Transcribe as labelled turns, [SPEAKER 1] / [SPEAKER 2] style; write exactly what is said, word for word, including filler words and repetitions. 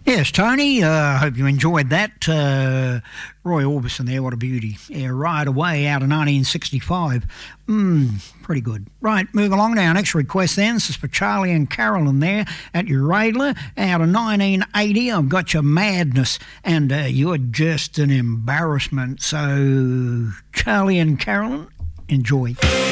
[SPEAKER 1] Yes, Tony, I uh, hope you enjoyed that. Uh, Roy Orbison there, what a beauty. Yeah, right away out of nineteen sixty-five. Mmm, pretty good. Right, move along now. Next request then. This is for Charlie and Carolyn there at your Radler. Out of nineteen eighty, I've got your Madness, and uh, you're just an embarrassment. So, Charlie and Carolyn, enjoy.